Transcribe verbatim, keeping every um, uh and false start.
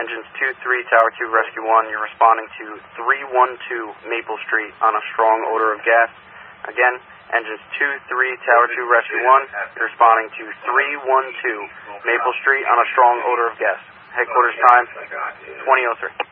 Engines two three, Tower two, Rescue one, you're responding to three one two Maple Street on a strong odor of gas. Again, Engines two three, Tower two, Rescue one, you're responding to three one two Maple Street on a strong odor of gas. Headquarters time, twenty oh three.